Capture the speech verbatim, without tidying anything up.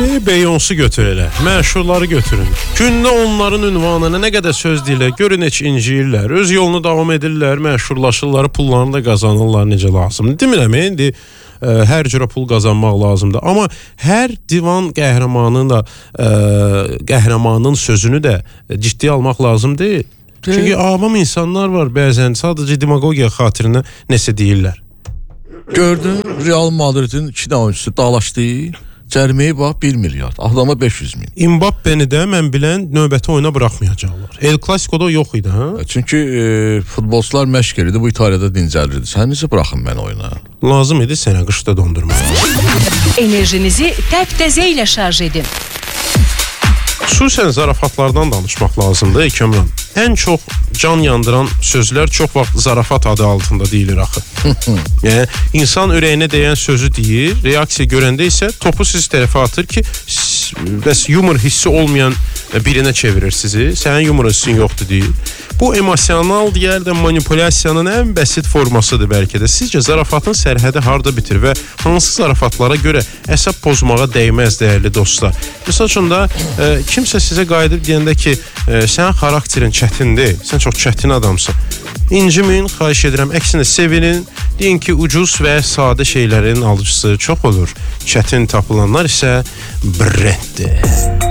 E, Beyoncé götür elə, məşhurları götürün. Gündə onların ünvanına nə qədər söz deyirlər, görün heç inciyirlər, öz yolunu davam edirlər, məşhurlaşırlar, pullarını da qazanırlar necə lazımdır. Demirəm, indi ə, hər cürə pul qazanmaq lazımdır. Amma hər divan qəhrəmanının da ə, qəhrəmanın sözünü də ciddiyə almaq lazım deyil. Çünki avam insanlar var, bəzən sadəcə demagogiya xatirinə nəsə deyirlər. Gördün, Real Madridin iki dənə oyunçusu dalaşdı. Cəriməyə bax bir milyard, adama beş yüz min. Mbappeni də mən bilən növbəti oyuna buraxmayacaqlar. El Clasico'da yox idi, hə? Çünki e, futbolçular məşq edirdi, bu İtaliyada dincəlirdi. Sən necə buraxın mən oyuna? Lazım idi sənə qışda dondurmaq. Enerjinizi təp-təzə ilə şarj edin. Xüsusən zarafatlardan danışmaq lazımdır, Kamran. Ən çox can yandıran sözlər çox vaxt zarafat adı altında deyilir axı. Yəni insan ürəyinə dəyən sözü deyir, reaksiya görəndə isə topu siz tərəfə atır ki, bəs yumor hissi olmayan birinə çevirir sizi. Sənin yumor hissin yoxdur deyir. Bu emosional deyərdən manipulyasiyanın ən bəsit formasıdır bəlkə də. Sizcə zarafatın sərhədi harda bitir və hansı zarafatlara görə əsəb pozmağa dəyməz dəyərli dostlar? Məsəl üçün də e, kimsə sizə qayıdıb deyəndə ki, e, sənin xarakterin çətindir, sən çox çətin adamsın. İncimin, xahiş edirəm, əksinə sevinin, deyin ki, ucuz və sadə şeylərin alıcısı çox olur. Çətin tapılanlar isə brenddir.